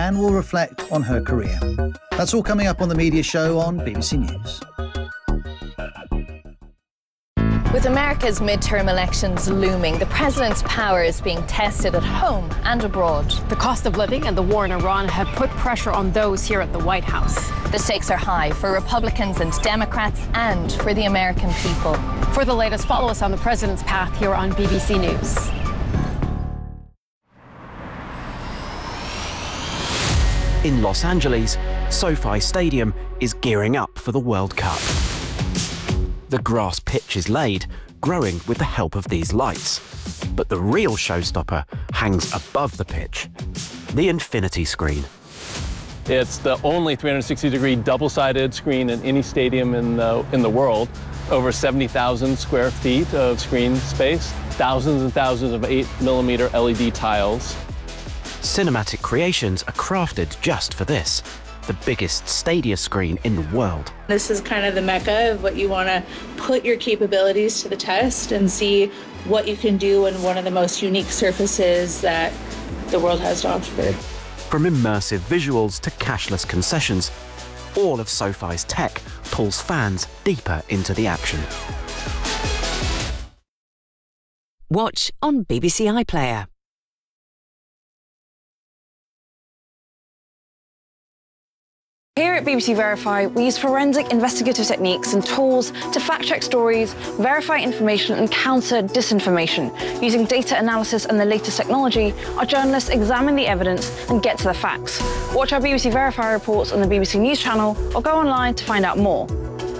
and will reflect on her career. That's all coming up on The Media Show on BBC News. With America's midterm elections looming, the president's power is being tested at home and abroad. The cost of living and the war in Iran have put pressure on those here at the White House. The stakes are high for Republicans and Democrats and for the American people. For the latest, follow us on the president's path here on BBC News. In Los Angeles, SoFi Stadium is gearing up for the World Cup. The grass pitch is laid, growing with the help of these lights. But the real showstopper hangs above the pitch, the infinity screen. It's the only 360-degree double-sided screen in any stadium in the world. Over 70,000 square feet of screen space, thousands and thousands of 8mm LED tiles. Cinematic creations are crafted just for this, the biggest stadia screen in the world. This is kind of the mecca of what you want to put your capabilities to the test and see what you can do in one of the most unique surfaces that the world has to offer. From immersive visuals to cashless concessions, all of SoFi's tech pulls fans deeper into the action. Watch on BBC iPlayer. Here at BBC Verify, we use forensic investigative techniques and tools to fact-check stories, verify information and counter disinformation. Using data analysis and the latest technology, our journalists examine the evidence and get to the facts. Watch our BBC Verify reports on the BBC News channel or go online to find out more.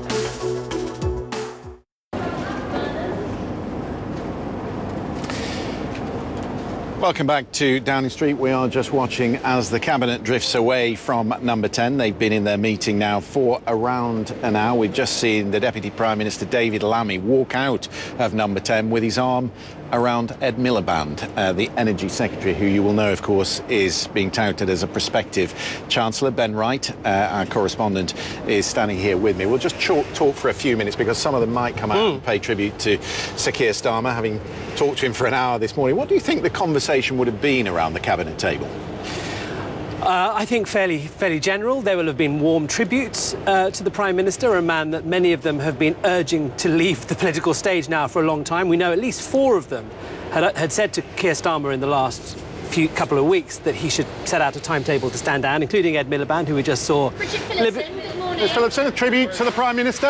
Welcome back to Downing Street. We are just watching as the Cabinet drifts away from Number 10. They've been in their meeting now for around an hour. We've just seen the Deputy Prime Minister David Lammy walk out of Number 10 with his arm around Ed Miliband, the Energy Secretary, who you will know, of course, is being touted as a prospective Chancellor. Ben Wright, our correspondent, is standing here with me. We'll just talk for a few minutes because some of them might come out and pay tribute to Sir Keir Starmer, having talked to him for an hour this morning. What do you think the conversation would have been around the Cabinet table? I think fairly general. There will have been warm tributes to the Prime Minister, a man that many of them have been urging to leave the political stage now for a long time. We know at least 4 of them had said to Keir Starmer in the last couple of weeks that he should set out a timetable to stand down, including Ed Miliband, who we just saw. Richard Phillipson, good morning. Ms Phillipson, a tribute to the Prime Minister.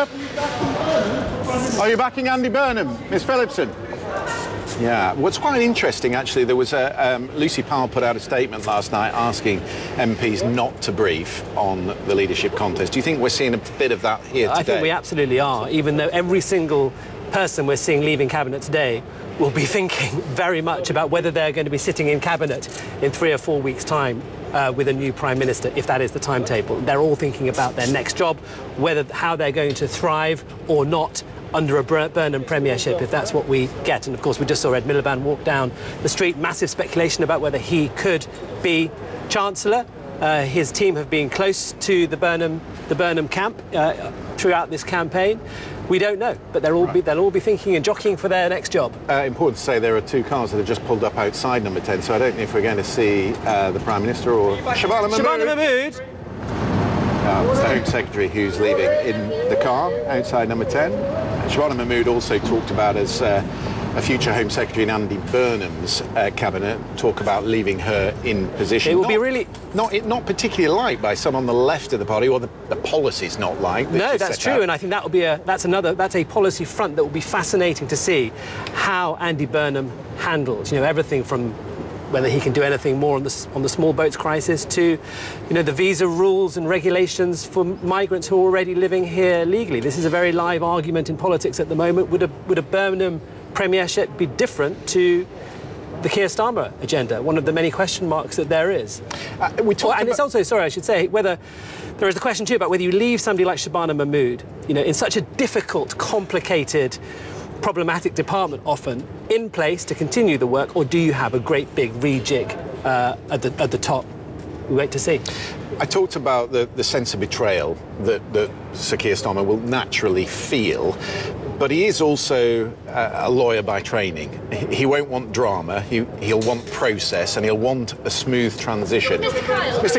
Are you backing Andy Burnham, Ms Phillipson? Yeah, what's quite interesting, actually, there was Lucy Powell put out a statement last night asking MPs not to brief on the leadership contest. Do you think we're seeing a bit of that here today? I think we absolutely are, even though every single person we're seeing leaving Cabinet today will be thinking very much about whether they're going to be sitting in Cabinet in 3 or 4 weeks' time with a new Prime Minister, if that is the timetable. They're all thinking about their next job, how they're going to thrive or not under a Burnham premiership, if that's what we get. And of course we just saw Ed Miliband walk down the street. Massive speculation about whether he could be Chancellor. His team have been close to the Burnham camp throughout this campaign. We don't know, but they'll all be thinking and jockeying for their next job. Important to say there are 2 cars that have just pulled up outside Number 10, so I don't know if we're going to see the Prime Minister or Shabana Mahmood. It's the Home Secretary who's leaving in the car outside Number 10. Shabana Mahmood also talked about as a future Home Secretary in Andy Burnham's cabinet, talk about leaving her in position. It will be really... Not particularly liked by some on the left of the party, or the policy's not liked. No, that's true, and I think that will be that's a policy front that will be fascinating to see how Andy Burnham handles, everything from whether he can do anything more on the small boats crisis to, the visa rules and regulations for migrants who are already living here legally. This is a very live argument in politics at the moment. Would a Burnham premiership be different to the Keir Starmer agenda? One of the many question marks that there is. It's also, sorry, I should say, whether there is the question too about whether you leave somebody like Shabana Mahmood, in such a difficult, complicated, problematic department often in place to continue the work, or do you have a great big rejig at the top? We wait to see. I talked about the sense of betrayal that Sir Keir Starmer will naturally feel, but he is also a lawyer by training. He won't want drama, he'll want process, and he'll want a smooth transition. Mr. Kyle.